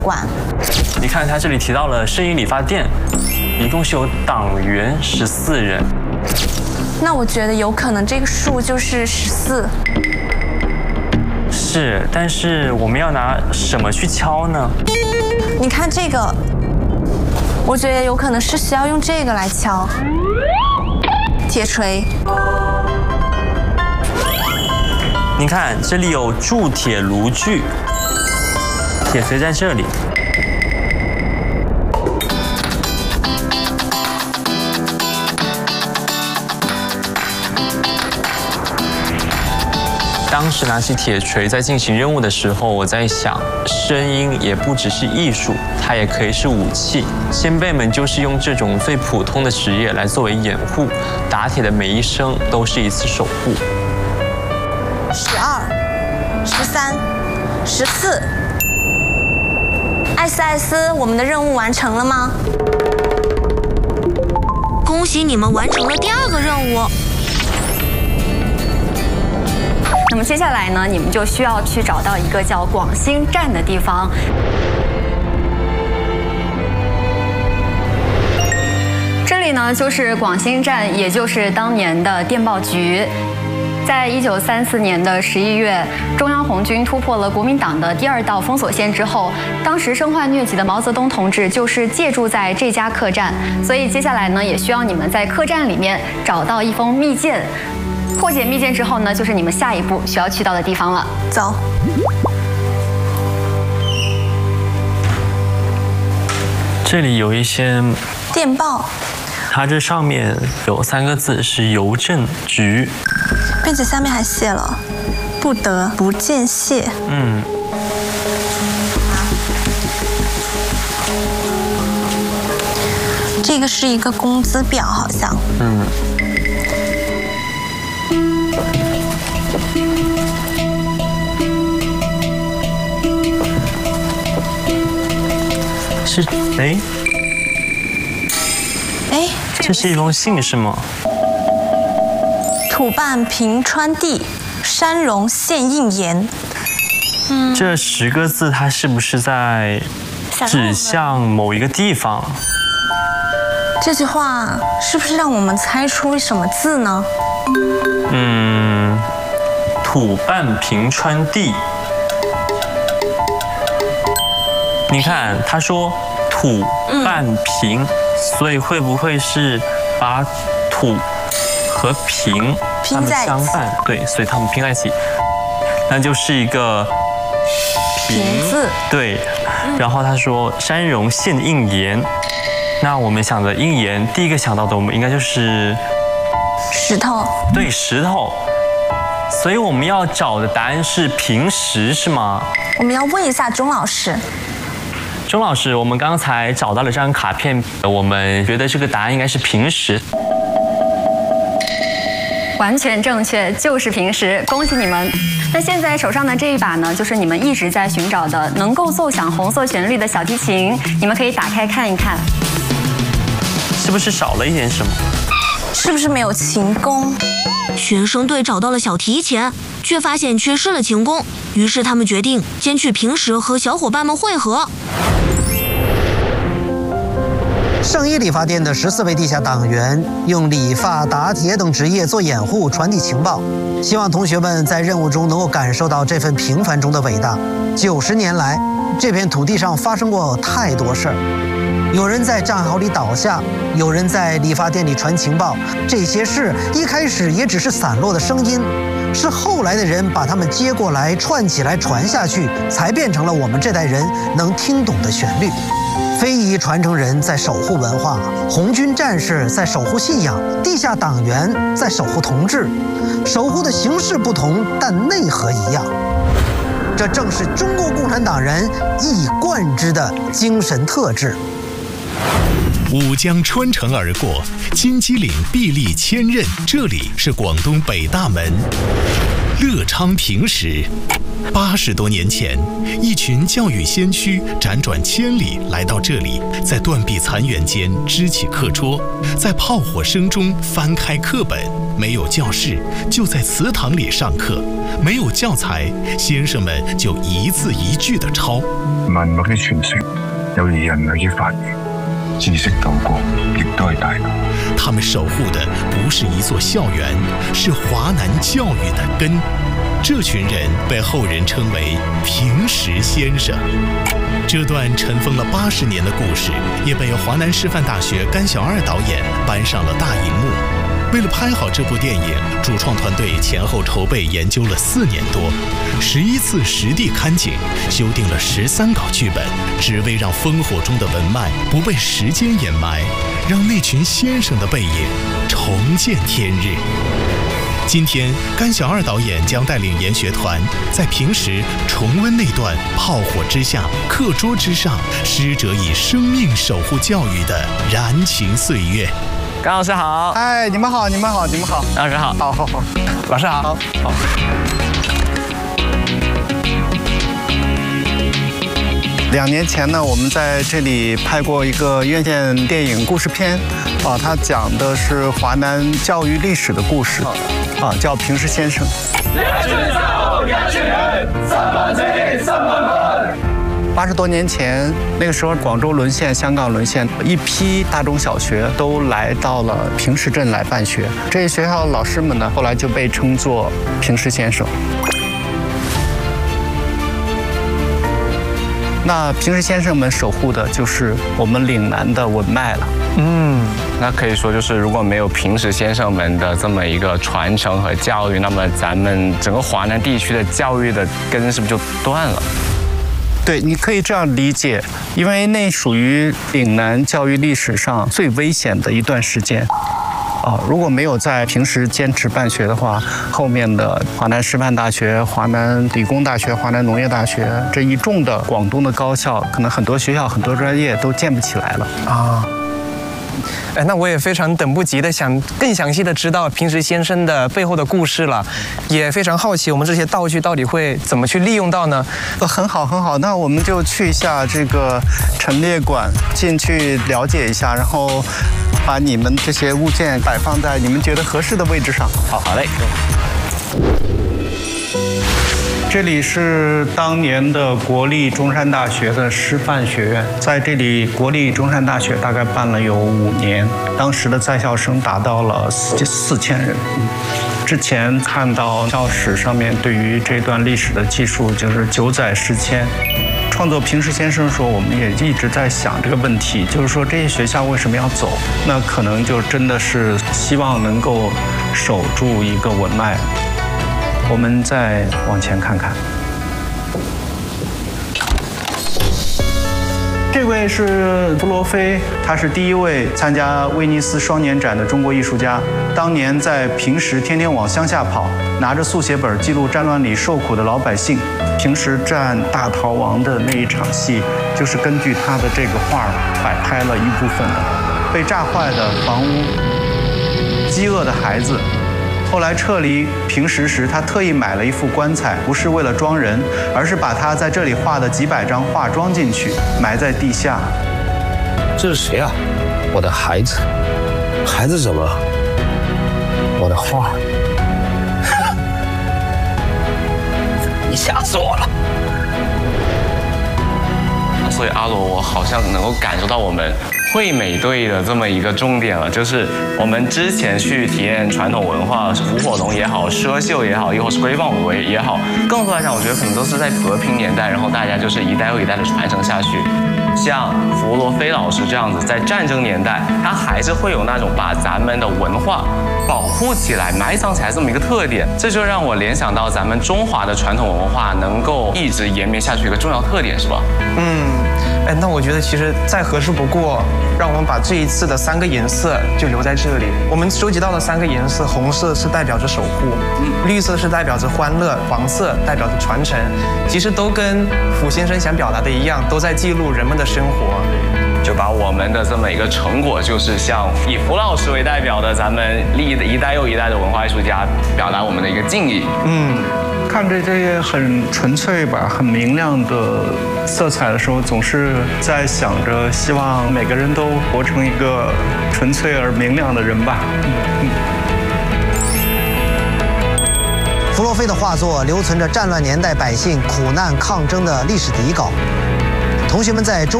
馆。 你看，他这里提到了圣婴理发店，一共是有党员14人。 那我觉得有可能这个数就是14。 是，但是我们要拿什么去敲呢？ 你看这个，我觉得有可能是需要用这个来敲。铁锤。 你看，这里有铸铁炉具，铁锤在这里。当时拿起铁锤在进行任务的时候，我在想，声音也不只是艺术，它也可以是武器。先辈们就是用这种最普通的职业来作为掩护，打铁的每一声都是一次守护。 12、13、14。艾斯艾斯，我们的任务完成了吗？ 恭喜你们完成了第2个任务。 那么接下来呢，你们就需要去找到一个叫广兴站的地方。这里呢就是广兴站，也就是当年的电报局。在1934年的11月，中央红军突破了国民党的第2道封锁线之后，当时身患疟疾的毛泽东同志就是借住在这家客栈，所以接下来呢，也需要你们在客栈里面找到一封密件。破解密件之后呢，就是你们下一步需要去到的地方了。 走。 这里有一些电报， 它这上面有3个字是邮政局， 并且下面还写了“不得不见谢”。这个是一个工资表，好像。 是这是一封信是吗？ 土办平川地，山荣县应盐。 这10个字，它是不是在指向某一个地方？ 这句话是不是让我们猜出什么字呢？ 土办平川地。你看，他说土办平，所以会不会是把土和平它们相伴？对，所以它们拼在一起，那就是一个平字。 对，然后他说山荣县应盐，那我们想的应盐，第一个想到的我们应该就是石头。 对，石头。所以我们要找的答案是平石，是吗？ 我们要问一下钟老师。 钟老师，我们刚才找到了这张卡片，我们觉得这个答案应该是平石。 完全正确，就是平石，恭喜你们。那现在手上的这一把呢，就是你们一直在寻找的能够奏响红色旋律的小提琴，你们可以打开看一看。 是不是少了一点什么？ 是不是没有琴弓？ 学生队找到了小提琴，却发现缺失了琴弓，于是他们决定先去平时和小伙伴们会合。 圣衣理发店的14位地下党员用理发、打铁等职业做掩护，传递情报，希望同学们在任务中能够感受到这份平凡中的伟大。90年来，这片土地上发生过太多事儿，有人在战壕里倒下，有人在理发店里传情报。这些事一开始也只是散落的声音，是后来的人把它们接过来、串起来、传下去，才变成了我们这代人能听懂的旋律。非遗传承人在守护文化，红军战士在守护信仰，地下党员在守护同志，守护的形式不同，但内核一样。这正是中国共产党人一以贯之的精神特质。 五江穿城而过，金鸡岭壁立千仞，这里是广东北大门。 乐昌平时。80多年前，一群教育先驱辗转千里来到这里，在断壁残垣间支起课桌，在炮火声中翻开课本。没有教室，就在祠堂里上課；沒有教材，先生們就一字一句地抄。 文物嘅傳承，有如人類嘅發源，知識島國，亦都係大道。 他們守護的不是一座校園，是華南教育的根。這群人被後人稱為平石先生。這段塵封了80年的故事，也被華南師範大學甘小二導演搬上了大銀幕。為了拍好這部電影，主創團隊前後籌備研究了4年多，11次實地看景，修訂了13稿劇本，只為讓烽火中的文脈不被時間掩埋，讓那群先生的背影重見天日。今天，甘小二導演將帶領研學團在平時重溫那段炮火之下、課桌之上，師者以生命守護教育的燃情歲月。 甘老師好， 哎，你們好，你們好，你們好， 老師好， 好， 老師好，好。 2年前呢，我們在這裡拍過一個院線電影故事片，它講的是華南教育歷史的故事，叫《平石先生》。80多年前，那個時候廣州淪陷，香港淪陷，一批大中小學都來到了平石鎮來辦學。這些學校的老師們呢，後來就被稱作平石先生。那平石先生們守護的就是我們嶺南的文脈了。 那可以說就是如果沒有平石先生們的這麼一個傳承和教育，那麼咱們整個華南地區的教育的根是不是就斷了？ 對，你可以這樣理解，因為那屬於嶺南教育歷史上最危險的一段時間。如果沒有在平石堅持辦學的話，後面的華南師範大學、華南理工大學、華南農業大學這一眾的廣東的高校，可能很多學校、很多專業都建不起來了啊。 那我也非常等不及的想更詳細的知道平石先生的背後的故事了，也非常好奇我們這些道具到底會怎麼去利用到呢？ 很好，很好，那我們就去一下這個陳列館，進去了解一下，然後把你們這些物件擺放在你們覺得合適的位置上。好嘞。這裡是當年的國立中山大學的師範學院，在這裡國立中山大學大概辦了有5年，當時的在校生達到了4000人。之前看到教史上面對於這段歷史的記述，就是9載10遷。創作平石先生說，我們也一直在想這個問題，就是說這些學校為什麼要走？那可能就真的是希望能夠守住一個文脈。我們再往前看看，這位是弗羅菲，他是第一位參加威尼斯雙年展的中國藝術家。當年在平石天天往鄉下跑，拿着速寫本記錄戰亂裡受苦的老百姓。平石戰大逃亡的那一場戲，就是根據他的這個畫擺拍了一部分的。被炸壞的房屋，飢餓的孩子。後來撤離平石時，他特意買了一副棺材，不是為了裝人，而是把他在這裡畫的幾百張畫裝進去，埋在地下。 這是誰啊？我的孩子，孩子怎麼了？我的畫，你嚇死我了！ 所以阿羅，我好像能夠感受到我們惠美隊的這麼一個重點了，就是我們之前去體驗傳統文化，虎火龍也好，佘秀也好，又或是揮棒舞也好，更多來講，我覺得可能都是在和平年代，然後大家就是一代又一代的傳承下去。像弗羅菲老師這樣子，在戰爭年代，他還是會有那種把咱們的文化保護起來、埋藏起來這麼一個特點，這就讓我聯想到咱們中華的傳統文化能夠一直延綿下去一個重要特點，是吧？ 那我覺得其實再合適不過，讓我們把這一次的3個顏色就留在這裡。我們收集到的3個顏色，紅色是代表着守護，綠色是代表着歡樂，黃色代表着傳承。其實都跟傅先生想表達的一樣，都在記錄人們的生活。 就把我们的这么一个成果，就是向以胡老师为代表的咱们一代又一代的文化艺术家，表达我们的一个敬意。 看着这些很纯粹吧、很明亮的色彩的时候，总是在想着，希望每个人都活成一个纯粹而明亮的人吧。 弗洛菲的画作留存着战乱年代百姓苦难抗争的历史底稿。同学们在中